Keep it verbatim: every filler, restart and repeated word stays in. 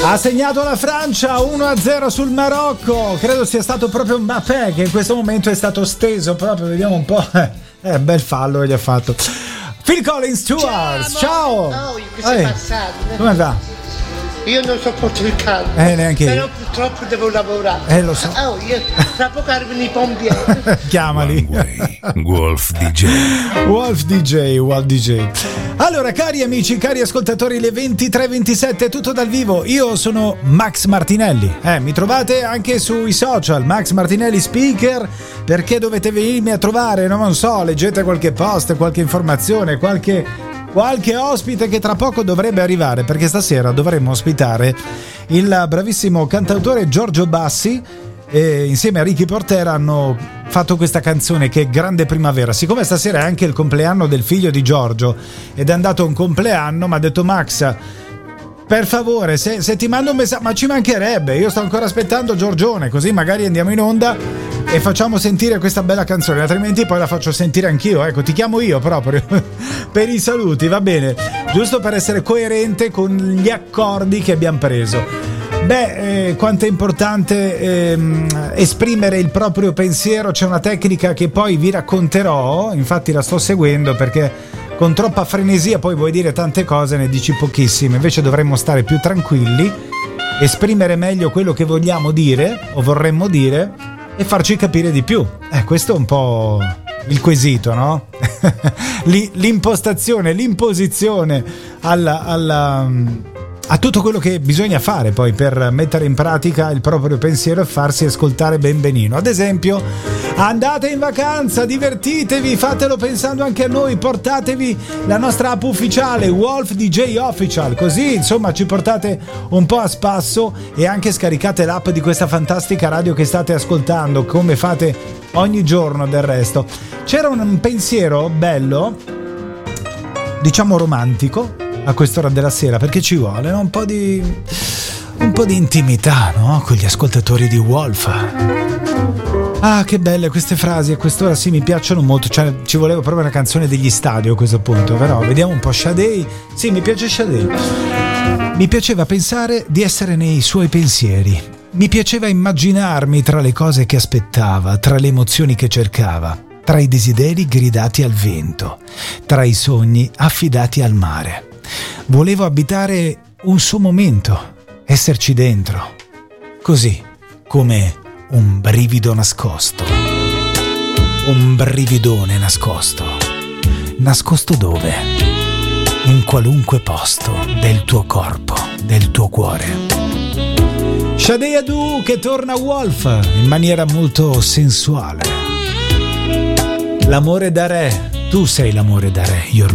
Ha segnato la Francia uno a zero sul Marocco. Credo sia stato proprio Mbappé che in questo momento è stato steso proprio. Vediamo un po'. Eh, bel fallo che gli ha fatto. Phil Collins, Stuart. Ciao. Oh, che sei passato? Come va? Io non sopporto il caldo. Eh, neanche io. Però purtroppo devo lavorare. Eh, lo so. Oh, io tra poco arrivano i pompieri. Chiamali. Wolf D J. Wolf D J, Wolf D J. Allora, cari amici, cari ascoltatori, le ventitré e ventisette, tutto dal vivo. Io sono Max Martinelli. Eh, mi trovate anche sui social, Max Martinelli Speaker, perché dovete venirmi a trovare, non so, leggete qualche post, qualche informazione, qualche qualche ospite che tra poco dovrebbe arrivare, perché stasera dovremmo ospitare il bravissimo cantautore Giorgio Bassi, e insieme a Ricky Portera hanno fatto questa canzone che è Grande Primavera. Siccome stasera è anche il compleanno del figlio di Giorgio ed è andato un compleanno, mi ha detto: Max, per favore, se, se ti mando un messaggio, ma ci mancherebbe, io sto ancora aspettando Giorgione, così magari andiamo in onda e facciamo sentire questa bella canzone, altrimenti poi la faccio sentire anch'io. Ecco, ti chiamo io proprio per i saluti, va bene? Giusto per essere coerente con gli accordi che abbiamo preso. Beh, eh, quanto è importante ehm, esprimere il proprio pensiero. C'è una tecnica che poi vi racconterò, infatti la sto seguendo, perché con troppa frenesia poi vuoi dire tante cose, ne dici pochissime. Invece dovremmo stare più tranquilli, esprimere meglio quello che vogliamo dire o vorremmo dire e farci capire di più. Eh, questo è un po' il quesito, no? L'impostazione, l'imposizione alla, alla, a tutto quello che bisogna fare poi per mettere in pratica il proprio pensiero e farsi ascoltare ben benino. Ad esempio, andate in vacanza, divertitevi, fatelo pensando anche a noi, portatevi la nostra app ufficiale Wolf D J Official, così insomma ci portate un po' a spasso e anche scaricate l'app di questa fantastica radio che state ascoltando, come fate ogni giorno del resto. C'era un pensiero bello, diciamo romantico, a quest'ora della sera, perché ci vuole, no? un po' di un po' di intimità, no? Con gli ascoltatori di Wolf. Ah, che belle queste frasi, a quest'ora sì, mi piacciono molto. Cioè, ci voleva proprio una canzone degli Stadio a questo punto, però vediamo un po'. Sade. Sì, mi piace Sade. Mi piaceva pensare di essere nei suoi pensieri. Mi piaceva immaginarmi tra le cose che aspettava, tra le emozioni che cercava, tra i desideri gridati al vento, tra i sogni affidati al mare. Volevo abitare un suo momento, esserci dentro, così come un brivido nascosto, un brividone nascosto. Nascosto dove? In qualunque posto del tuo corpo, del tuo cuore. Sade Adu che torna Wolf in maniera molto sensuale. L'amore da re, tu sei l'amore da re, io